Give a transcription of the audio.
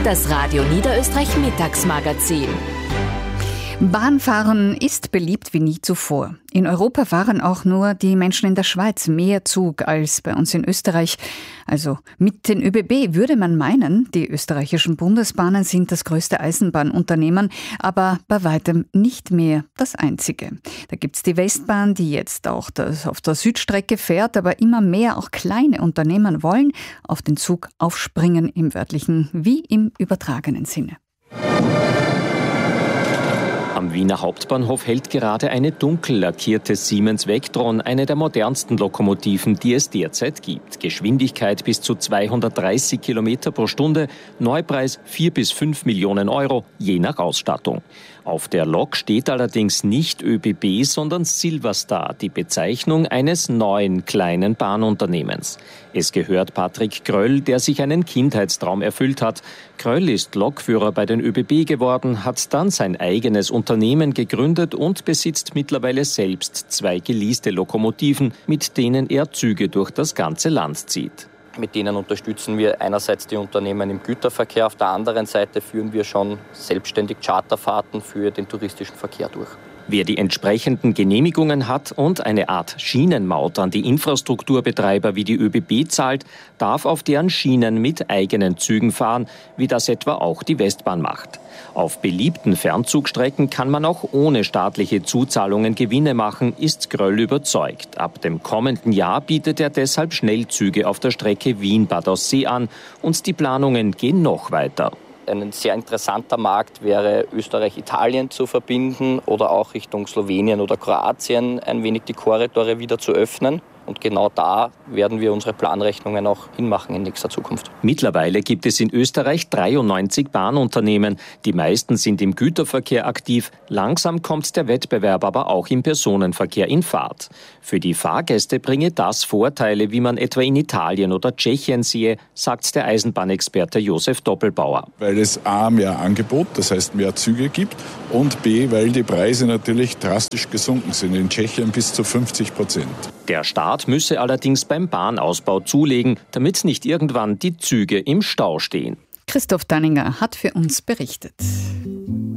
Das Radio Niederösterreich Mittagsmagazin. Bahnfahren ist beliebt wie nie zuvor. In Europa fahren auch nur die Menschen in der Schweiz mehr Zug als bei uns in Österreich. Also mit den ÖBB würde man meinen, die österreichischen Bundesbahnen sind das größte Eisenbahnunternehmen, aber bei weitem nicht mehr das einzige. Da gibt's die Westbahn, die jetzt auch auf der Südstrecke fährt, aber immer mehr auch kleine Unternehmen wollen auf den Zug aufspringen, im wörtlichen wie im übertragenen Sinne. Am Wiener Hauptbahnhof hält gerade eine dunkel lackierte Siemens Vectron, eine der modernsten Lokomotiven, die es derzeit gibt. Geschwindigkeit bis zu 230 Kilometer pro Stunde, Neupreis 4 bis 5 Millionen Euro, je nach Ausstattung. Auf der Lok steht allerdings nicht ÖBB, sondern Silverstar, die Bezeichnung eines neuen kleinen Bahnunternehmens. Es gehört Patrick Kröll, der sich einen Kindheitstraum erfüllt hat. Kröll ist Lokführer bei den ÖBB geworden, hat dann sein eigenes Unternehmen gegründet und besitzt mittlerweile selbst 2 geleaste Lokomotiven, mit denen er Züge durch das ganze Land zieht. Mit denen unterstützen wir einerseits die Unternehmen im Güterverkehr, auf der anderen Seite führen wir schon selbstständig Charterfahrten für den touristischen Verkehr durch. Wer die entsprechenden Genehmigungen hat und eine Art Schienenmaut an die Infrastrukturbetreiber wie die ÖBB zahlt, darf auf deren Schienen mit eigenen Zügen fahren, wie das etwa auch die Westbahn macht. Auf beliebten Fernzugstrecken kann man auch ohne staatliche Zuzahlungen Gewinne machen, ist Kröll überzeugt. Ab dem kommenden Jahr bietet er deshalb Schnellzüge auf der Strecke Wien-Bad Aussee an und die Planungen gehen noch weiter. Ein sehr interessanter Markt wäre Österreich-Italien zu verbinden oder auch Richtung Slowenien oder Kroatien ein wenig die Korridore wieder zu öffnen. Und genau da werden wir unsere Planrechnungen auch hinmachen in nächster Zukunft. Mittlerweile gibt es in Österreich 93 Bahnunternehmen. Die meisten sind im Güterverkehr aktiv. Langsam kommt der Wettbewerb aber auch im Personenverkehr in Fahrt. Für die Fahrgäste bringe das Vorteile, wie man etwa in Italien oder Tschechien sehe, sagt der Eisenbahnexperte Josef Doppelbauer. Weil es A, mehr Angebot, das heißt mehr Züge gibt, und B, weil die Preise natürlich drastisch gesunken sind, in Tschechien bis zu 50%. Der Staat müsse allerdings beim Bahnausbau zulegen, damit nicht irgendwann die Züge im Stau stehen. Christoph Danninger hat für uns berichtet.